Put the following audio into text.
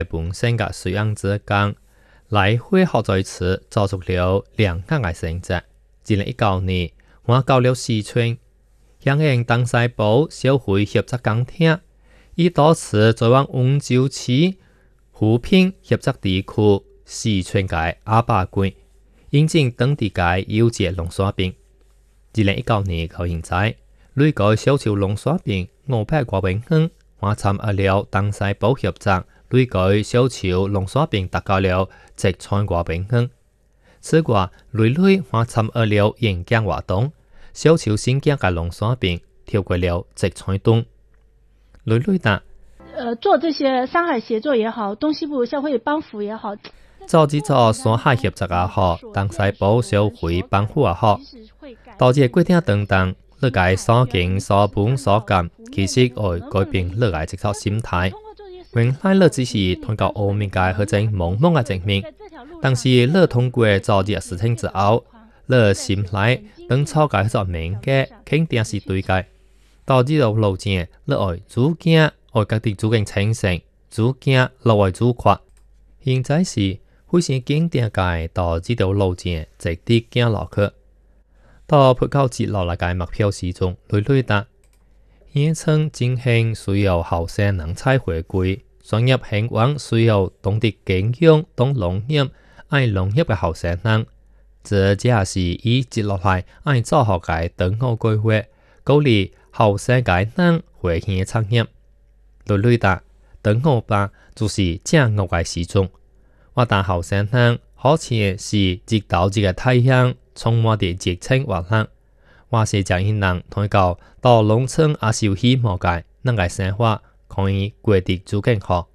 本身嘅水样之間，來回學在此做出了兩個嘅成績。2019年，我到了四川，響應東西部社會協作工廳，以多次在往溫州市扶貧協作地區四川嘅阿壩區，引進當地嘅有機農產品。2019年到現在，累計銷售農產品500多萬元，我參與了東西部協作。累計銷售農產品達到了1,000多萬元。此外，累我參與了演講活動，銷售新疆嘅農產品超過了1,000噸。累的， 做這些山海協作也好，東西部社會幫扶也好， 做山海協作也好，東西部社會幫扶也好，導致規定等等，你嘅所見所本所感，其實會改變你嘅這套心態。原來你只是通過後面嘅或者懵懵嘅證明，但是你通過做這事情之後，你心內當初嘅所明嘅肯定是對嘅。到這條路徑，你愛主見，愛家己主見清醒，主見落愛主決。現在是非常堅定嘅，到這條路徑直接行落去。到不夠接落嚟嘅目標時中，累的。現稱進行需要後生人才回歸，專業興旺需要懂得經營、懂農業、愛農業嘅後生人。這也是以接落嚟愛做好嘅等候規劃，鼓勵後生嘅人回去創業。累的，等候吧，就是正惡嘅時鐘。我但後生人好似是直到這個太陽充滿的熱情活力。我是將因人推到農村也是有希望嘅，能夠生活可以過得足更好。